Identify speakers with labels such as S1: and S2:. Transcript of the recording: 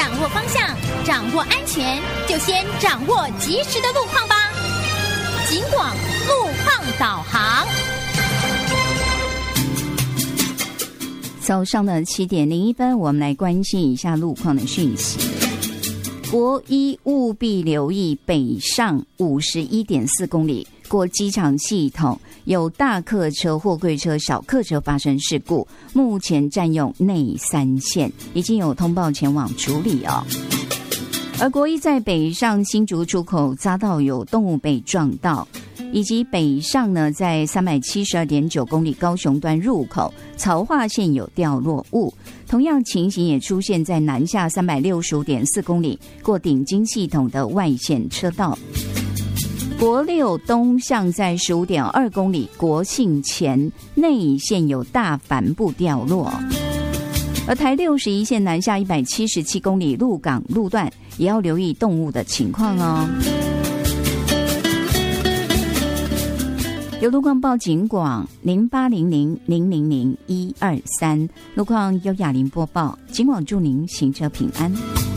S1: 掌握方向，掌握安全，就先掌握及时的路况吧。警广路况导航。
S2: 早上的7点01分，我们来关心一下路况的讯息。国一务必留意北上51.4公里过机场系统有大客车、货柜车、小客车发生事故，目前占用内3线，已经有通报前往处理哦。而国一在北上新竹出口匝道有动物被撞到，以及北上呢在372.9公里高雄端入口曹化线有掉落物，同样情形也出现在南下365.4公里过顶金系统的外线车道。国六东向在15.2公里国姓前内线有大帆布掉落，而台61线南下177公里鹿港路段也要留意动物的情况哦。有路况报警广0800000123，路况由雅玲播报，警广祝您行车平安。